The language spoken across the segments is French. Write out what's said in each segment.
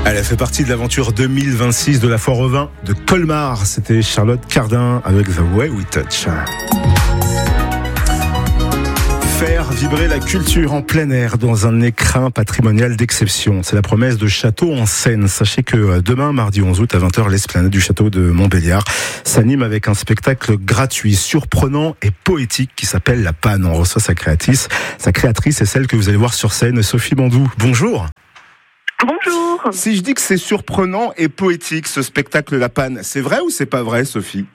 Elle a fait partie de l'aventure 2026 de la Foire au Vin de Colmar. C'était Charlotte Cardin avec The Way We Touch. Faire vibrer la culture en plein air dans un écrin patrimonial d'exception. C'est la promesse de Château en Seine. Sachez que demain, mardi 11 août à 20h, l'esplanade du château de Montbéliard s'anime avec un spectacle gratuit, surprenant et poétique qui s'appelle La Panne. On reçoit sa créatrice. Sa créatrice est celle que vous allez voir sur scène, Sophie Bandou. Bonjour. Bonjour. Si je dis que c'est surprenant et poétique ce spectacle La Panne, c'est vrai ou c'est pas vrai, Sophie?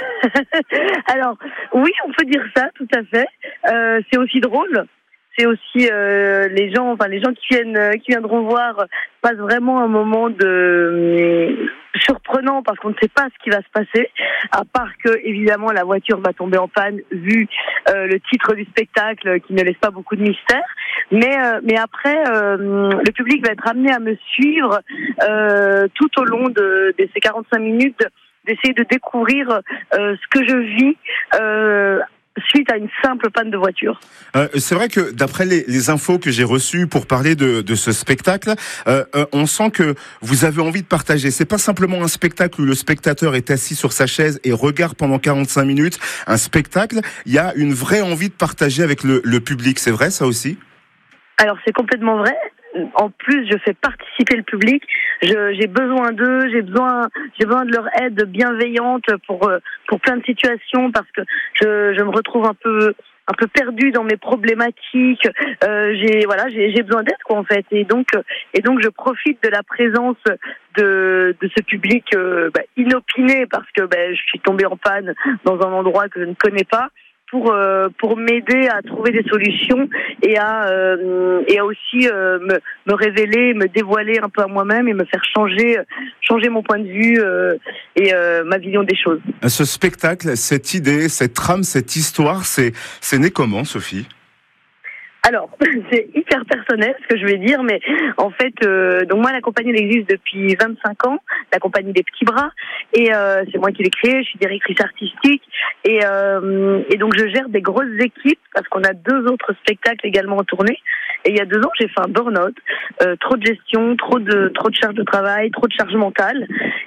Alors, oui, on peut dire ça, tout à fait. C'est aussi drôle. C'est aussi les gens qui viendront voir passent vraiment un moment de surprenant parce qu'on ne sait pas ce qui va se passer, à part que évidemment la voiture va tomber en panne vu le titre du spectacle qui ne laisse pas beaucoup de mystère. Mais après, le public va être amené à me suivre tout au long de ces 45 minutes, d'essayer de découvrir ce que je vis suite à une simple panne de voiture. C'est vrai que d'après les infos que j'ai reçues pour parler de ce spectacle, on sent que vous avez envie de partager. C'est pas simplement un spectacle où le spectateur est assis sur sa chaise et regarde pendant 45 minutes un spectacle. Il y a une vraie envie de partager avec le public. C'est vrai, ça aussi? Alors, c'est complètement vrai. En plus, je fais participer le public. J'ai besoin d'eux, j'ai besoin de leur aide bienveillante pour plein de situations parce que je me retrouve un peu perdue dans mes problématiques. J'ai besoin d'aide en fait. Et donc je profite de la présence de ce public inopiné parce que je suis tombée en panne dans un endroit que je ne connais pas. Pour m'aider à trouver des solutions et à aussi me révéler, me dévoiler un peu à moi-même et me faire changer mon point de vue et ma vision des choses. Ce spectacle, cette idée, cette trame, cette histoire, c'est né comment, Sophie ? Alors, c'est hyper personnel ce que je vais dire, mais en fait, donc moi la compagnie elle existe depuis 25 ans, la compagnie des Petits Bras, et c'est moi qui l'ai créée, je suis directrice artistique, et donc je gère des grosses équipes parce qu'on a 2 autres spectacles également en tournée. Et il y a 2 ans, j'ai fait un burn-out, trop de gestion, trop de charge de travail, trop de charge mentale,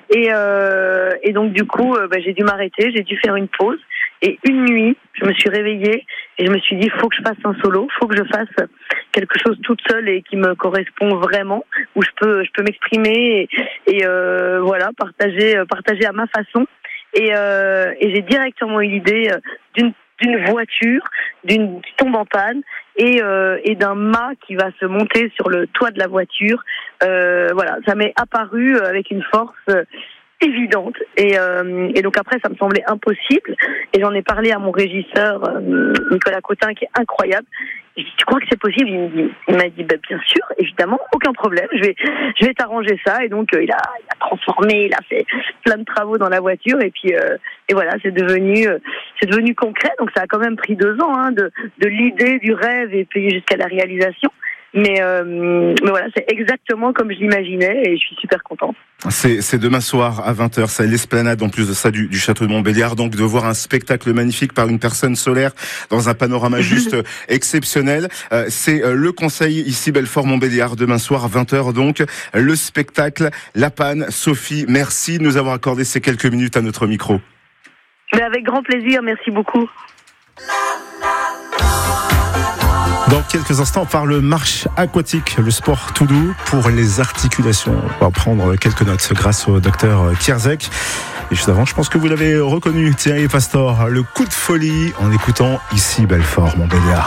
et donc du coup, j'ai dû m'arrêter, j'ai dû faire une pause. Et une nuit, je me suis réveillée et je me suis dit, faut que je fasse un solo, faut que je fasse quelque chose toute seule et qui me correspond vraiment, où je peux m'exprimer et partager à ma façon. Et j'ai directement eu l'idée d'une voiture, qui tombe en panne et d'un mât qui va se monter sur le toit de la voiture. Ça m'est apparu avec une force évidente et donc après ça me semblait impossible et j'en ai parlé à mon régisseur Nicolas Cotin qui est incroyable. J'ai dit, tu crois que c'est possible? Il m'a dit bien sûr, évidemment, aucun problème, je vais t'arranger ça. Et donc il a transformé, il a fait plein de travaux dans la voiture et puis et voilà, c'est devenu concret. Donc ça a quand même pris 2 ans de l'idée, du rêve et puis jusqu'à la réalisation. Mais voilà, c'est exactement comme je l'imaginais et je suis super contente. C'est demain soir à 20h, c'est l'esplanade en plus de ça du château de Montbéliard, donc de voir un spectacle magnifique par une personne solaire dans un panorama juste exceptionnel. C'est le conseil ici Belfort-Montbéliard demain soir à 20h donc, le spectacle La Panne. Sophie, merci de nous avoir accordé ces quelques minutes à notre micro. Mais avec grand plaisir, merci beaucoup. Dans quelques instants, on parle marche aquatique, le sport tout doux pour les articulations. On va prendre quelques notes grâce au docteur Kierzek. Et juste avant, je pense que vous l'avez reconnu, Thierry Pastor, le coup de folie en écoutant ici Belfort-Montbéliard.